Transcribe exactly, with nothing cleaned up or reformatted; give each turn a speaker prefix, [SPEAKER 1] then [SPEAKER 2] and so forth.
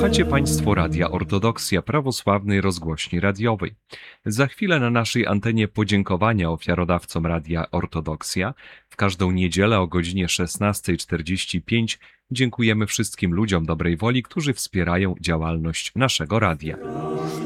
[SPEAKER 1] Słuchacie Państwo Radia Ortodoksja, prawosławnej rozgłośni radiowej. Za chwilę na naszej antenie podziękowania ofiarodawcom Radia Ortodoksja. W każdą niedzielę o godzinie szesnasta czterdzieści pięć dziękujemy wszystkim ludziom dobrej woli, którzy wspierają działalność naszego radia.